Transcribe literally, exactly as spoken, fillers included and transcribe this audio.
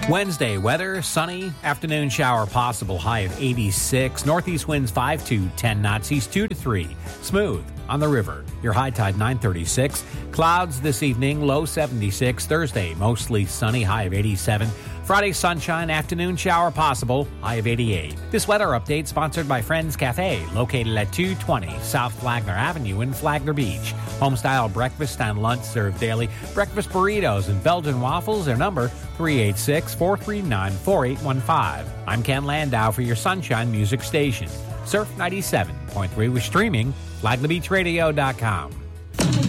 Wednesday, weather, sunny, afternoon shower possible, high of eighty-six. Northeast winds five to ten knots, east two to three. Smooth on the river. Your high tide nine thirty-six. Clouds this evening, low seventy-six. Thursday, mostly sunny, high of eighty-seven. Friday, sunshine, afternoon shower possible, high of eighty-eight. This weather update sponsored by Friends Cafe, located at two twenty South Flagler Avenue in Flagler Beach. Homestyle breakfast and lunch served daily. Breakfast burritos and Belgian waffles. Their number, three eight six, four three nine, four eight one five. I'm Ken Landau for your Sunshine Music Station. Surf ninety-seven point three with streaming, flagler beach radio dot com.